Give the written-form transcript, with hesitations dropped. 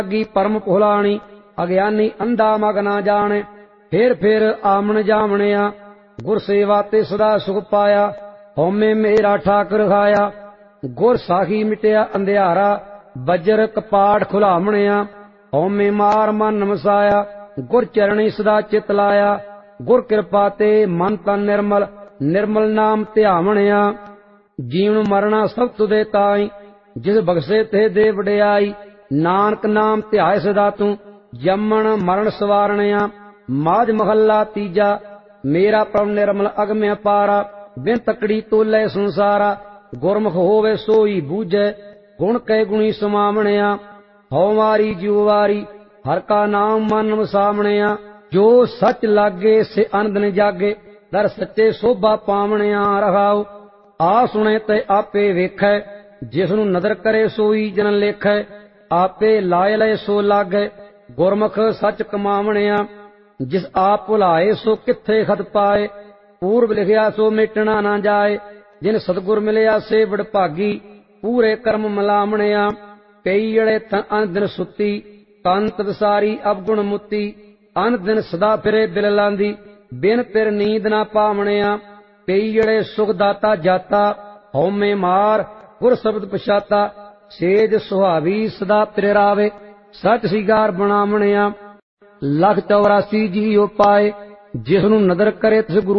लागी परम भुलाणी, अज्ञानी अंधा मग ना जाने। फिर आमन जामणिया, गुर सेवा ते सदा सुख पाया। होमे मेरा ठाकर खाया, गुर साखी मिटिया अंधियारा। बजर कपाट खुलामणिया, होमे मार मन मसाया। गुर चरणी सदा चित लाया, गुर कृपा ते मन तन निर्मल। निर्मल नाम ध्यावणिया, जीवन मरना सब तुदे ताई। जिस बख्शे ते दे वडियाई, नानक नाम ध्याय सदा तू। जमन मरण सवारणिया, माज महला तीजा। मेरा प्रभ निर्मल अगम्य पारा, बिन तकड़ी तोले संसारा। गुरमुख होवे सोई बूझे, गुण कै गुणी समावणिया। हौ मारी जीव वारी, हर का नाम मन वसावणिया। जो सच लागे से आनंद न जागे, दर सच्चे शोभा पावणिया। रहाओ आ सुने ते आपे वेखै, जिसनु नदर करे सोई जन लेखै। आपे लाए लय सो लागै, गुरमुख सच कमावणिया। जिस आप भुलाए सो किथे खत पाए, पूर्व लिखिया सो मिटना ना जाए। जिन सतगुर मिलिया से वडभागी, पूरे कर्म मलावणिया। कई जड़े अन दिन सुती, तंत विसारी अवगुण मुती। अन दिन सदा फिरे दिल लांदी, बिन तिर नींद ना पावणिया। कई जड़े सुख दाता जाता, हौमे मार गुर शब्द पछाता। सेज सुहावी सदा फिर रावे, सच सिगार बनावणिया। लख 84 जीओ पाए, जिसनु नदर करे तिस गुरु